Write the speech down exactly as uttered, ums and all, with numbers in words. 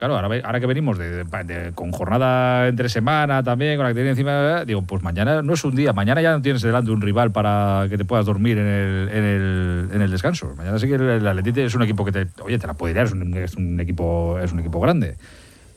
Claro, ahora, ahora que venimos de, de, de, con jornada entre semana también, con la que tiene encima, digo, pues mañana no es un día, mañana ya no tienes delante un rival para que te puedas dormir en el, en el, en el descanso. Mañana sí que el Atleti es un equipo que te, oye, te la puede ir, es un, es un equipo, es un equipo grande.